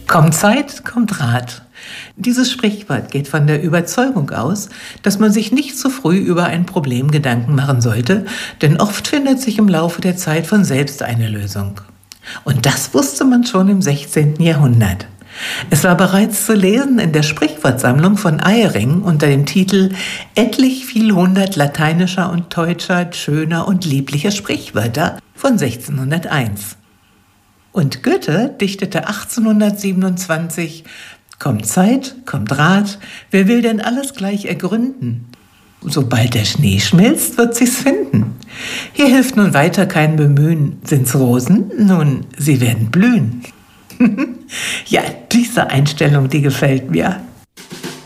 Kommt Zeit, kommt Rat. Dieses Sprichwort geht von der Überzeugung aus, dass man sich nicht zu früh über ein Problem Gedanken machen sollte, denn oft findet sich im Laufe der Zeit von selbst eine Lösung. Und das wusste man schon im 16. Jahrhundert. Es war bereits zu lesen in der Sprichwortsammlung von Eyring unter dem Titel »Etlich viel hundert lateinischer und deutscher, schöner und lieblicher Sprichwörter« von 1601. Und Goethe dichtete 1827: »Kommt Zeit, kommt Rat, wer will denn alles gleich ergründen? Sobald der Schnee schmilzt, wird sich's finden. Hier hilft nun weiter kein Bemühen. Sind's Rosen? Nun, sie werden blühen.« Ja, diese Einstellung, die gefällt mir.